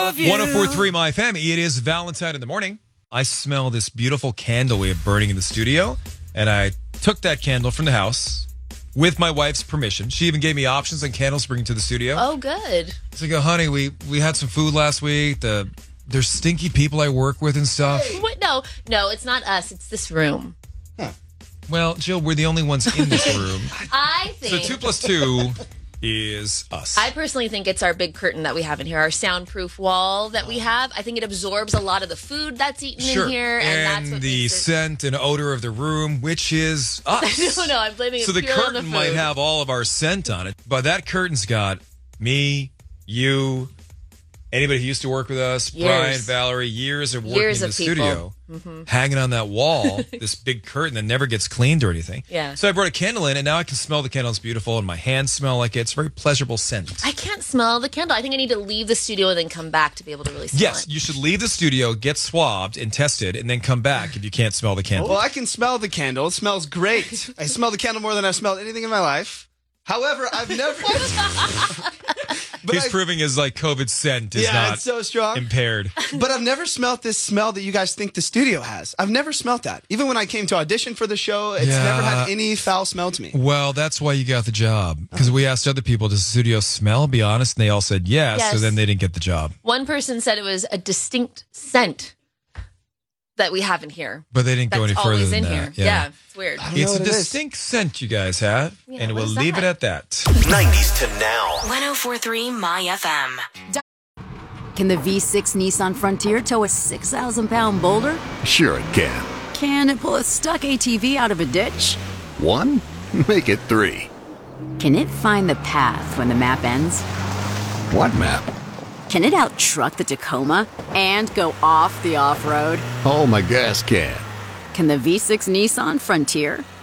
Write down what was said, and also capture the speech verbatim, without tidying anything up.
love you. one oh four point three My Family. It is Valentine in the morning. I smell this beautiful candle we have burning in the studio, and I took that candle from the house with my wife's permission. She even gave me options on candles to bring to the studio. Oh, good. So I go, honey, we, we had some food last week. The There's stinky people I work with and stuff. What? No, no, it's not us. It's this room. Huh. Well, Jill, we're the only ones in this room. I think. So two plus two is us. I personally think it's our big curtain that we have in here, our soundproof wall that we have. I think it absorbs a lot of the food that's eaten sure. in here. And, and that's what the makes it... scent and odor of the room, which is us. no, no, I'm blaming it So the purely curtain on the food. might have all of our scent on it, but that curtain's got me, you, anybody who used to work with us, Years. Brian, Valerie, years of working Years in the of people. studio, mm-hmm. hanging on that wall, this big curtain that never gets cleaned or anything. Yeah. So I brought a candle in, and now I can smell the candle. It's beautiful, and my hands smell like it. It's a very pleasurable scent. I can't smell the candle. I think I need to leave the studio and then come back to be able to really smell Yes, it. you should leave the studio, get swabbed and tested, and then come back if you can't smell the candle. Well, I can smell the candle. It smells great. I smell the candle more than I've smelled anything in my life. However, I've never... but He's I've, proving his like COVID scent is yeah, not it's so strong. impaired. But I've never smelled this smell that you guys think the studio has. I've never smelled that. Even when I came to audition for the show, it's Yeah. never had any foul smell to me. Well, that's why you got the job. Because we asked other people, does the studio smell? Be honest. And they all said yes, Yes. so then they didn't get the job. One person said it was a distinct scent that we have in here. But they didn't That's go any further always than in that. here. Yeah, it's weird. I don't know It's a what it is. distinct scent you guys have, Yeah, and what we'll is leave that? it at that. nineties to now. one oh four point three My F M. Can the V six Nissan Frontier tow a six thousand pound boulder? Sure it can. Can it pull a stuck A T V out of a ditch? One? Make it three. Can it find the path when the map ends? What map? Can it out-truck the Tacoma and go off the off-road? Oh, my gas can. Can the V six Nissan Frontier